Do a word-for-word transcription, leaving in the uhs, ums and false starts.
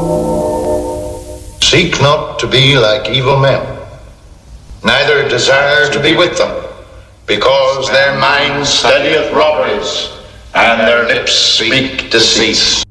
Seek not to be like evil men, neither desire to be with them, because their mind studieth robberies, and their lips speak deceits.